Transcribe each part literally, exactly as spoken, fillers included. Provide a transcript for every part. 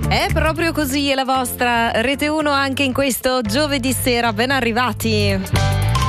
È proprio così, è la vostra Rete uno anche in questo giovedì sera. Ben arrivati.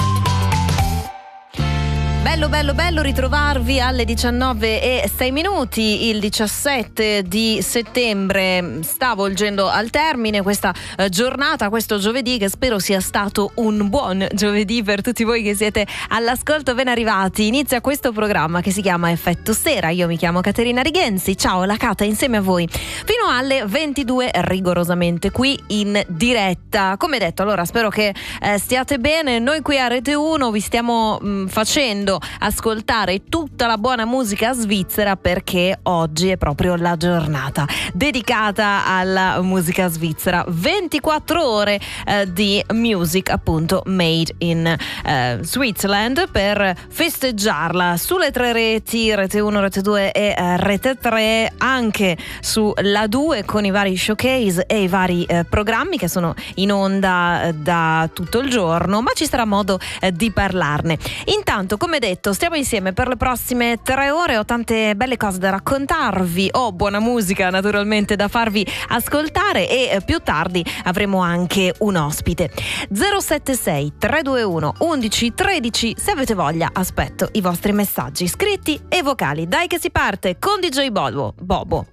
Bello, bello, bello ritrovarvi alle diciannove e sei minuti, il diciassette di settembre sta volgendo al termine questa eh, giornata, questo giovedì che spero sia stato un buon giovedì per tutti voi che siete all'ascolto. Ben arrivati, inizia questo programma che si chiama Effetto Sera. Io mi chiamo Caterina Righenzi, ciao, la Cata insieme a voi fino alle ventidue rigorosamente qui in diretta. Come detto, allora spero che eh, stiate bene. Noi qui a Rete uno vi stiamo mh, facendo ascoltare tutta la buona musica svizzera, perché oggi è proprio la giornata dedicata alla musica svizzera. ventiquattro ore eh, di music appunto made in eh, Switzerland per festeggiarla sulle tre reti, Rete uno, Rete due e eh, Rete tre, anche sulla due con i vari showcase e i vari eh, programmi che sono in onda eh, da tutto il giorno, ma ci sarà modo eh, di parlarne. Intanto, come detto, stiamo insieme per le prossime tre ore. Ho tante belle cose da raccontarvi, ho buona musica naturalmente da farvi ascoltare e più tardi avremo anche un ospite. zero sette sei tre due uno undici tredici, se avete voglia aspetto i vostri messaggi scritti e vocali. Dai che si parte con D J Bobo. Bobo.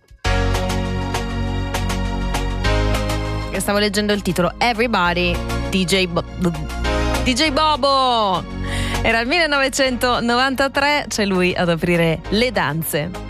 Io stavo leggendo il titolo Everybody D J Bo- D J Bobo. Era il millenovecentonovantatré, c'è lui ad aprire le danze.